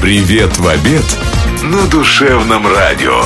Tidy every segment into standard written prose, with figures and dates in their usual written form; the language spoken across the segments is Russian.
Привет в обед на душевном радио.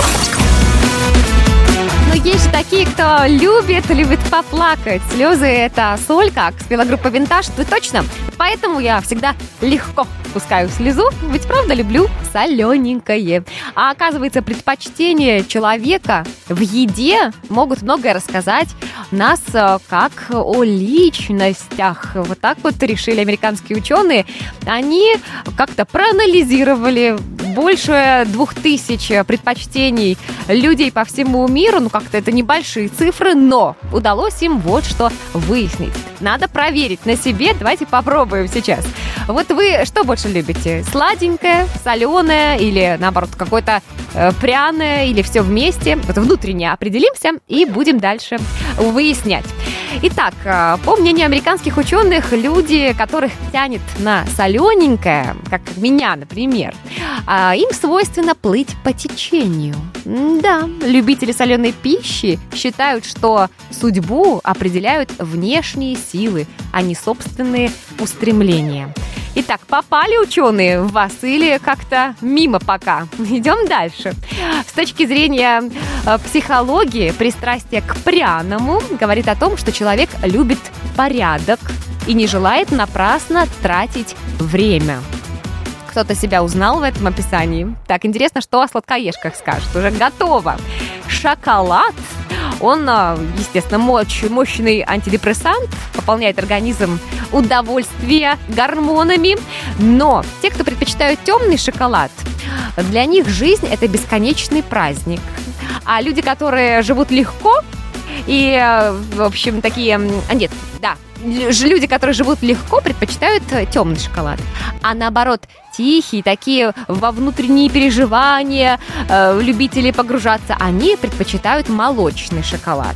Но есть же такие, кто любит поплакать. Слезы — это соль, как спела группа «Винтаж». Ты точно? Поэтому я всегда легко пускаю слезу, ведь правда люблю солененькое. А оказывается, предпочтения человека в еде могут многое рассказать нас как о личностях. Вот так вот решили американские ученые. Они как-то проанализировали больше 2000 предпочтений людей по всему миру. Ну, как-то это небольшие цифры, но удалось им вот что выяснить. Надо проверить на себе. Давайте попробуем сейчас. Вот вы что больше любите? Сладенькое, соленое или, наоборот, какое-то пряное или все вместе? Вот внутренне определимся и будем дальше выяснять. Итак, по мнению американских ученых, люди, которых тянет на солененькое, как меня, например, им свойственно плыть по течению. Да, любители соленой пищи считают, что судьбу определяют внешние силы, а не собственные устремления. Итак, попали ученые в вас или как-то мимо пока? Идем дальше. С точки зрения психологии, пристрастие к пряному говорит о том, что человек любит порядок и не желает напрасно тратить время. Кто-то себя узнал в этом описании? Так, интересно, что о сладкоежках скажут. Уже готово. Шоколад. Он, естественно, мощный антидепрессант, пополняет организм удовольствие гормонами. Но те, кто предпочитают темный шоколад, для них жизнь – это бесконечный праздник. А люди, которые живут легко и, в общем, такие... люди, которые живут легко, предпочитают темный шоколад. А наоборот, тихие, такие во внутренние переживания, любители погружаться, они предпочитают молочный шоколад.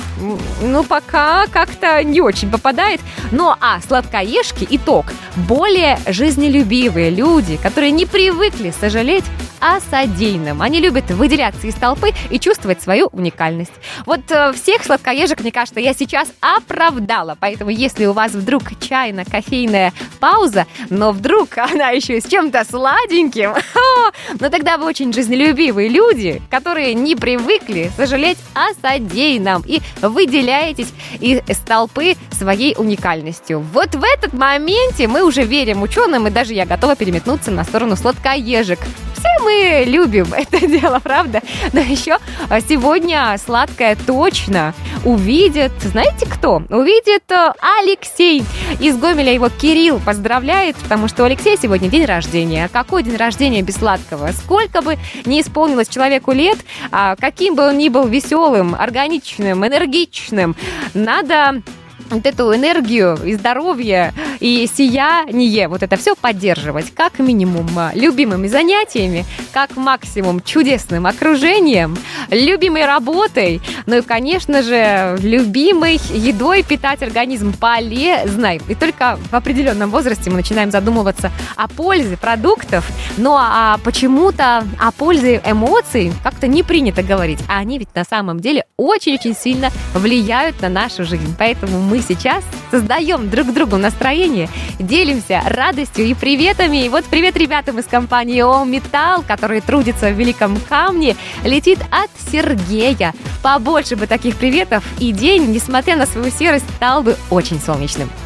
Ну, пока как-то не очень попадает. Ну, а сладкоежки, итог, более жизнелюбивые люди, которые не привыкли сожалеть о содеянном. Они любят выделяться из толпы и чувствовать свою уникальность. Вот всех сладкоежек, мне кажется, я сейчас оправдала. Поэтому, если у вас вдруг чайно-кофейная пауза, но вдруг она еще и с чем-то сладеньким, но тогда вы очень жизнелюбивые люди, которые не привыкли сожалеть о содеянном и выделяетесь из толпы своей уникальностью. Вот в этот моменте мы уже верим ученым, и даже я готова переметнуться на сторону сладкоежек. Все мы любим это дело, правда? Но еще сегодня сладкое точно увидит, знаете кто? Увидит Алексей. Из Гомеля его Кирилл поздравляет, потому что у Алексея сегодня день рождения. Какой день рождения без сладкого? Сколько бы ни исполнилось человеку лет, каким бы он ни был веселым, органичным, энергичным, надо вот эту энергию и здоровье, и сияние, вот это все поддерживать, как минимум любимыми занятиями, как максимум чудесным окружением, любимой работой, ну и, конечно же, любимой едой питать организм полезной. И только в определенном возрасте мы начинаем задумываться о пользе продуктов, но почему-то о пользе эмоций как-то не принято говорить, а они ведь на самом деле очень-очень сильно влияют на нашу жизнь. Поэтому мы сейчас создаем друг другу настроение, делимся радостью и приветами. И вот привет ребятам из компании ООО «Металл», которые трудятся в Великом Камне, летит от Сергея. Побольше бы таких приветов, и день, несмотря на свою серость, стал бы очень солнечным.